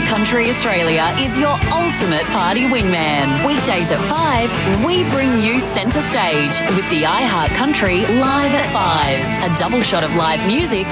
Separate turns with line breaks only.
iHeart Country Australia is your ultimate party wingman. Weekdays at 5, we bring you centre stage with the iHeart Country Live at 5. A double shot of live music